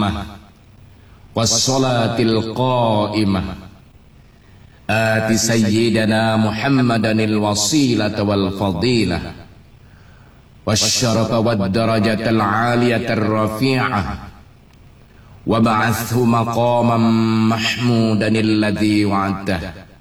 التامة والصلاة القائمة آت سيدنا محمدا الوسيلة والفضيلة والشرف والدرجة العالية الرفيعة وابعثه مقاما محمودا الذي وعدته